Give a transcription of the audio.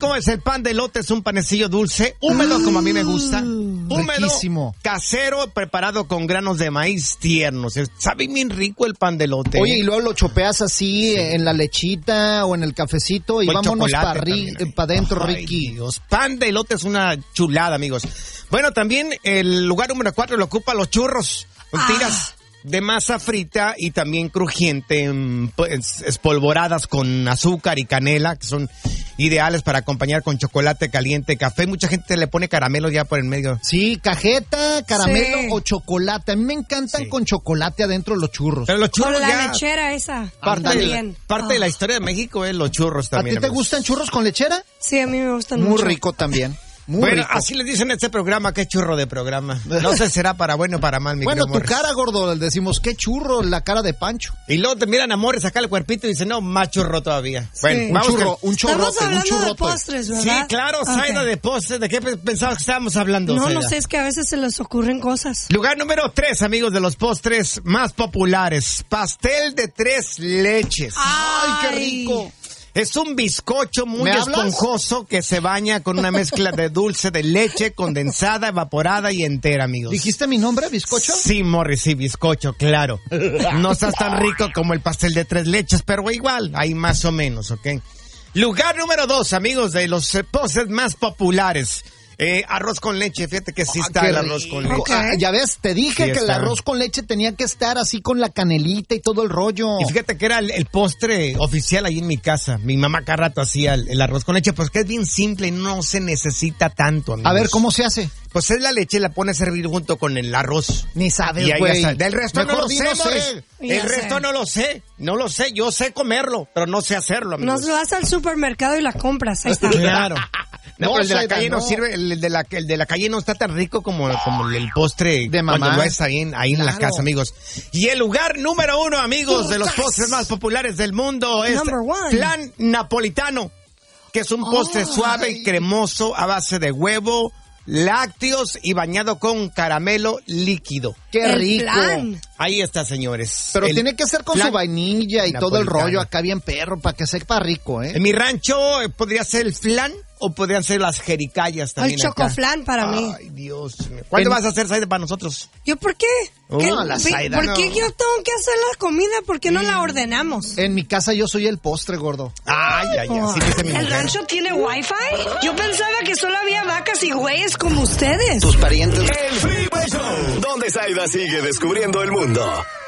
rico es el pan de elote, es un panecillo dulce, húmedo como a mí me gusta. Húmedo, riquísimo. Casero, preparado con granos de maíz tiernos. Sabe bien rico el pan de elote. Oye, y luego lo chopeas así en la lechita o en el cafecito y vámonos para adentro, Ricky. Dios, pan de elote es una chulada, amigos. Bueno, también el lugar número 4 lo ocupa los churros. Tiras de masa frita y también crujiente, pues, espolvoradas con azúcar y canela, que son ideales para acompañar con chocolate caliente, café. Mucha gente le pone caramelo ya por el medio. Sí, cajeta, caramelo o chocolate. A mí me encantan con chocolate adentro los churros. Pero los churros con la ya lechera esa. Parte de la historia de México es los churros también. ¿A ti te gustan churros con lechera? Sí, a mí me gustan muy mucho. Muy rico también. Muy bueno, rico. así le dicen a este programa, qué churro de programa. No sé si será para bueno o para mal, mi bueno, tu Morris. cara, gordo, le decimos, qué churro, la cara de Pancho. Y luego te miran a Morris, saca el cuerpito y dicen, no, más churro todavía. Sí. Bueno, un churrote. Estamos hablando de postres, ¿verdad? Sí, claro, Zaida, de postres. ¿De qué pensabas que estábamos hablando, No, Zaida? no sé, es que a veces se les ocurren cosas. Lugar número 3, amigos, de los postres más populares. Pastel de 3 leches. ¡Ay, qué rico! Es un bizcocho muy esponjoso que se baña con una mezcla de dulce de leche condensada, evaporada y entera, amigos. ¿Dijiste mi nombre, bizcocho? Sí, Morris, sí, bizcocho, claro. No estás tan rico como el pastel de 3 leches, pero igual, hay más o menos, ¿ok? Lugar número 2, amigos, de los postres más populares. Arroz con leche, fíjate que sí está el arroz con leche. Okay. Ya ves, te dije sí que el arroz con leche tenía que estar así con la canelita y todo el rollo. Y fíjate que era el postre oficial ahí en mi casa. Mi mamá cada rato hacía el arroz con leche, pues que es bien simple y no se necesita tanto, amigos. A ver, ¿cómo se hace? Pues es la leche, la pones a servir junto con el arroz. Ni sabes, güey. Del resto mejor no lo sé. El resto no lo sé. No lo sé. Yo sé comerlo, pero no sé hacerlo, amigos. Nos vas al supermercado y la compras. Ahí está. Claro. No, pero el de la calle no sirve, el de la calle no está tan rico como el postre de mamá. Cuando lo es ahí en la casa, amigos. Y el lugar número 1, amigos, de los postres más populares del mundo es flan napolitano, que es un postre suave y cremoso a base de huevo, lácteos y bañado con caramelo líquido. ¡Qué rico! Flan. Ahí está, señores. Pero tiene que ser con su vainilla y napolitano. todo el rollo acá bien perro para que sepa rico, ¿eh? En mi rancho podría ser el flan o podrían ser las jericayas también. El chocoflan para mí. Ay, Dios mío. ¿Cuándo vas a hacer, Zaida, para nosotros? ¿Yo por qué? No, la Zaida, ¿Por qué yo tengo que hacer la comida? ¿Por qué no la ordenamos? En mi casa yo soy el postre, gordo. Ay, así dice mi ¿El mujer. rancho tiene wifi? Yo pensaba que solo había vacas y güeyes como ustedes. Tus parientes. El Freeway Show, donde Zaida sigue descubriendo el mundo.